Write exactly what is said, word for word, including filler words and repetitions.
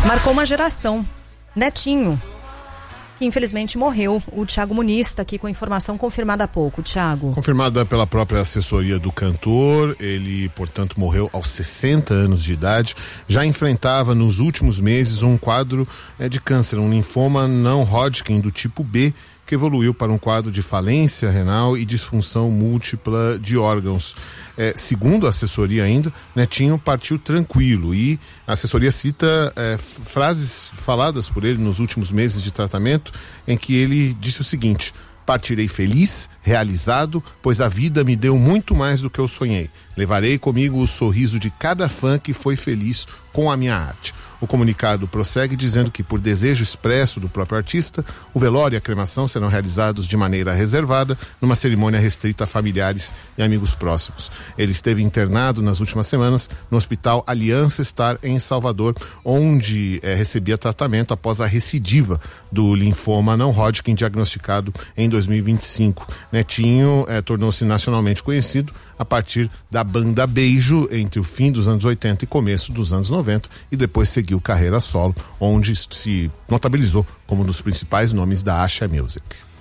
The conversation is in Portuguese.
Marcou uma geração. Netinho, que infelizmente morreu. O Thiago Muniz está aqui com a informação confirmada há pouco. Thiago. Confirmada pela própria assessoria do cantor, ele, portanto, morreu aos sessenta anos de idade. Já enfrentava nos últimos meses um quadro é, de câncer, um linfoma não Hodgkin do tipo B, que evoluiu para um quadro de falência renal e disfunção múltipla de órgãos. É, segundo a assessoria ainda, Netinho partiu tranquilo e a assessoria cita é, frases faladas por ele nos últimos meses de tratamento em que ele disse o seguinte: partirei feliz, realizado, pois a vida me deu muito mais do que eu sonhei. Levarei comigo o sorriso de cada fã que foi feliz com a minha arte. O comunicado prossegue dizendo que, por desejo expresso do próprio artista, o velório e a cremação serão realizados de maneira reservada, numa cerimônia restrita a familiares e amigos próximos. Ele esteve internado nas últimas semanas no Hospital Aliança Star, em Salvador, onde é, recebia tratamento após a recidiva do linfoma não Hodgkin, diagnosticado em dois mil e vinte e cinco. Netinho é, tornou-se nacionalmente conhecido a partir da banda Beijo entre o fim dos anos oitenta e começo dos anos noventa, e depois seguiu carreira solo, onde se notabilizou como um dos principais nomes da Axé Music.